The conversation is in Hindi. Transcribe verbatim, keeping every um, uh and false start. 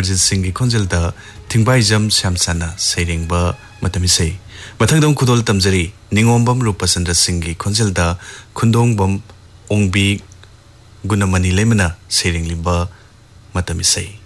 अमरजीत सिंह की खोंजल दा थिंगबाइजम श्यामसाना सैरेंबा मतमिसै मथंगदम खुदोल तमजरी निंगोंबम रूपचंद्र सिंह की खोंजल दा खुंदोंबम ओंबी गुणमणि लेमना सैरेंलिबा मतमिसै